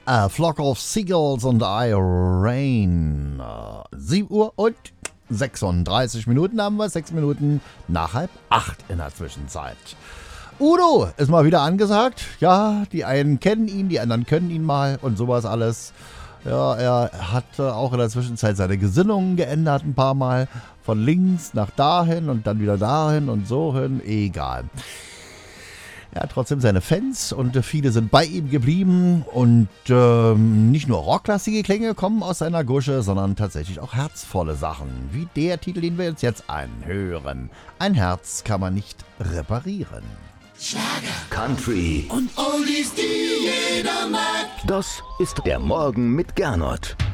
A Flock of Seagulls and I Rain. 7 Uhr und 36 Minuten haben wir, 6 Minuten nach 7:30 in der Zwischenzeit. Udo ist mal wieder angesagt. Ja, die einen kennen ihn, die anderen können ihn mal und sowas alles. Ja, er hat auch in der Zwischenzeit seine Gesinnungen geändert ein paar Mal. Von links nach dahin und dann wieder dahin und so hin. Egal. Er hat trotzdem seine Fans und viele sind bei ihm geblieben. Und nicht nur rocklastige Klänge kommen aus seiner Gusche, sondern tatsächlich auch herzvolle Sachen. Wie der Titel, den wir jetzt anhören. Ein Herz kann man nicht reparieren. Schlager, Country und Oldies, die jeder mag. Das ist der Morgen mit Gernot.